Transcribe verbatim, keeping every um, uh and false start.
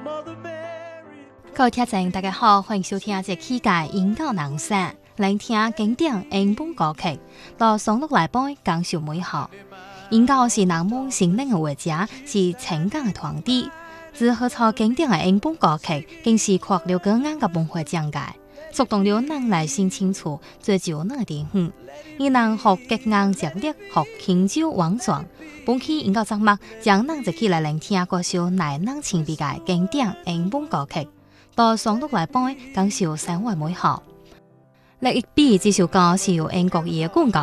各位听众大家好，欢迎收听这期嘅音乐人生，聆听经典英文歌曲，到双录来宾感受美好。音乐是人们心灵嘅活者，是情感嘅传递。自合唱经典嘅英文歌曲，更是跨了各样嘅文化疆界，触动了人内心深处追求那点远。而能學激硬直力，學輕招莽撞。本期音樂節目將人一起來聆聽嗰首耐人情別嘅經典英文歌曲，到雙錄來賓感受生活美好。另一筆這首歌是由英國搖滾樂